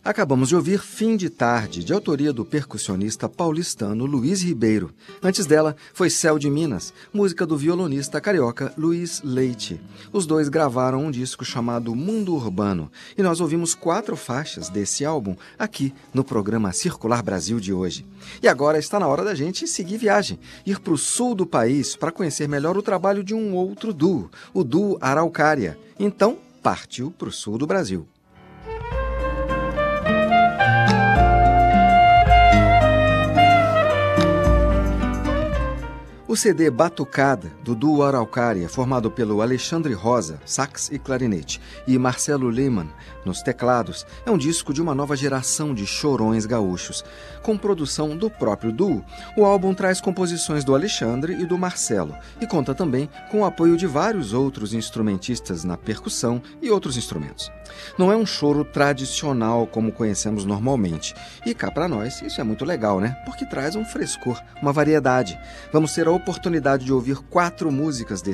Acabamos de ouvir Fim de Tarde, de autoria do percussionista paulistano Luiz Ribeiro. Antes dela foi Céu de Minas, música do violonista carioca Luiz Leite. Os dois gravaram um disco chamado Mundo Urbano e nós ouvimos 4 faixas desse álbum aqui no programa Circular Brasil de hoje. E agora está na hora da gente seguir viagem, ir para o sul do país para conhecer melhor o trabalho de um outro duo, o duo Araucária. Então, partiu para o sul do Brasil. O CD Batucada, do duo Araucária, formado pelo Alexandre Rosa, sax e clarinete, e Marcelo Lehmann, nos teclados, é um disco de uma nova geração de chorões gaúchos. Com produção do próprio duo, o álbum traz composições do Alexandre e do Marcelo, e conta também com o apoio de vários outros instrumentistas na percussão e outros instrumentos. Não é um choro tradicional como conhecemos normalmente, e cá para nós isso é muito legal, né? Porque traz um frescor, uma variedade. Vamos ter a oportunidade de ouvir 4 músicas desse